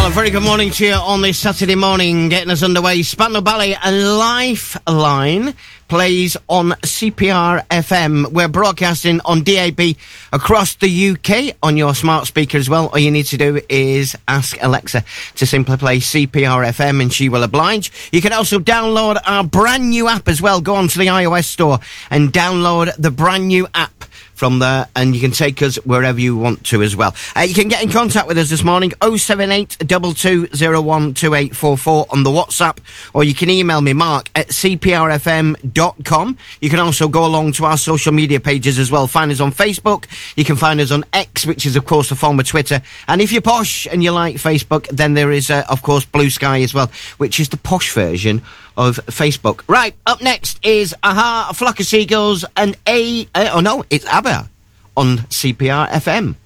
Well, a very good morning to you on this Saturday morning, getting us underway. Spandau Ballet and Lifeline plays on CPR FM. We're broadcasting on DAB across the UK on your smart speaker as well. All you need to do is ask Alexa to simply play CPR FM and she will oblige. You can also download our brand new app as well. Go on to the iOS store and download the brand new app from there, and you can take us wherever you want to as well. You can get in contact with us this morning, 078 2201 2844 on the WhatsApp, or you can email me, Mark, at cprfm.com. You can also go along to our social media pages as well. Find us on Facebook. You can find us on X, which is, of course, the former Twitter. And if you're posh and you like Facebook, then there is, of course, Blue Sky as well, which is the posh version of Facebook. Right, up next is A-ha, A Flock of Seagulls, and it's ABBA on CPR FM.